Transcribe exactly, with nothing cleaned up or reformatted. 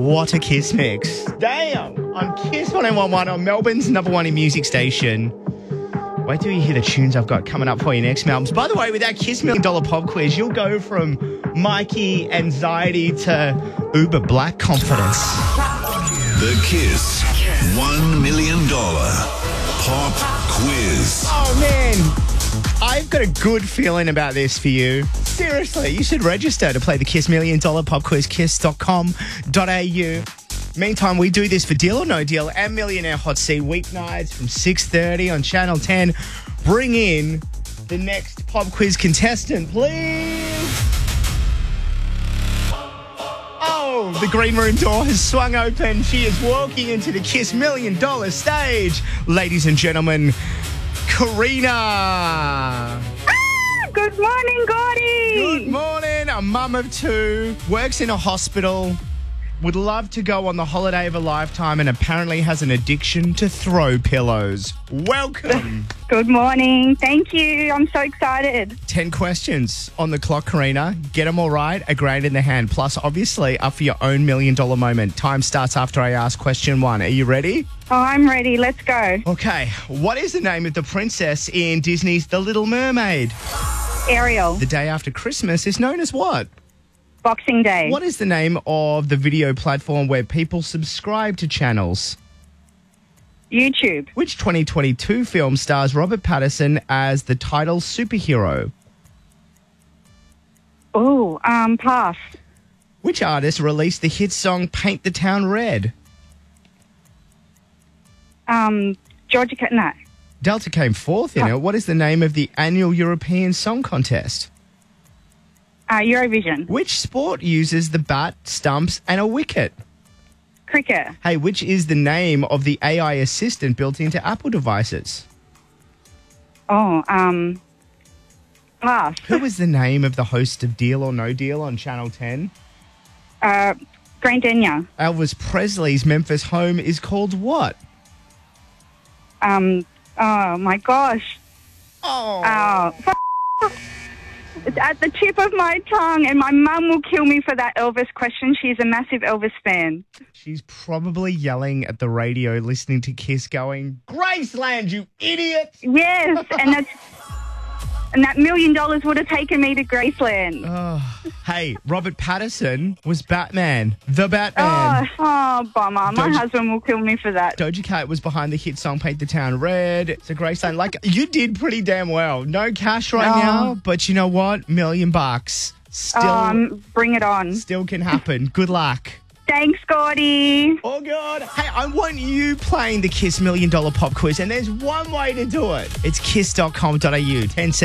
What a Kiss mix. Damn. On Kiss one oh one point one on Melbourne's number one in music station. Wait till you hear the tunes I've got coming up for you next, Melbourne. By the way, with that Kiss Million Dollar Pop Quiz, you'll go from Mikey anxiety to Uber Black confidence. The Kiss one million dollars Pop Quiz. Oh, man. I've got a good feeling about this for you. Seriously, you should register to play the Kiss Million Dollar Pop Quiz, kiss dot com dot a u. Meantime, we do this for Deal or No Deal and Millionaire Hot Seat weeknights from six thirty on Channel ten. Bring in the next pop quiz contestant, please. Oh, the green room door has swung open. She is walking into the Kiss Million Dollar stage. Ladies and gentlemen, Karina. Ah, good morning, Gordy. Good morning. A mum of two, works in a hospital, would love to go on the holiday of a lifetime and apparently has an addiction to throw pillows. Welcome. Good morning. Thank you. I'm so excited. Ten questions on the clock, Karina. Get them all right, a grand in the hand. Plus, obviously, up for your own million dollar moment. Time starts after I ask question one. Are you ready? Oh, I'm ready. Let's go. Okay. What is the name of the princess in Disney's The Little Mermaid? Ariel. The day after Christmas is known as what? Boxing Day. What is the name of the video platform where people subscribe to channels? YouTube. Which twenty twenty-two film stars Robert Pattinson as the title superhero? Oh, um, pass. Which artist released the hit song Paint the Town Red? Um, Georgia Cat. No. Delta came fourth in Oh. it. What is the name of the annual European Song Contest? Uh, Eurovision. Which sport uses the bat, stumps, and a wicket? Cricket. Hey, which is the name of the A I assistant built into Apple devices? Oh, um, pass. Who is the name of the host of Deal or No Deal on Channel ten? Uh, Grant Denyer. Elvis Presley's Memphis home is called what? Um, oh my gosh. Oh. Oh, f- it's at the tip of my tongue, and my mum will kill me for that Elvis question. She's a massive Elvis fan. She's probably yelling at the radio, listening to Kiss, going, Graceland, you idiot! Yes, and that's and that million dollars would have taken me to Graceland. Oh. Hey, Robert Pattinson was Batman, the Batman. Oh, oh, bummer. My Doja- husband will kill me for that. Doja Cat was behind the hit song Paint the Town Red. It's a Graceland. Like, you did pretty damn well. No cash right Oh. now, but you know what? Million bucks. Still, Um, bring it on. still can happen. Good luck. Thanks, Gordy. Oh, God. Hey, I want you playing the Kiss Million Dollar Pop Quiz, and there's one way to do it. It's kiss dot com dot a u. ten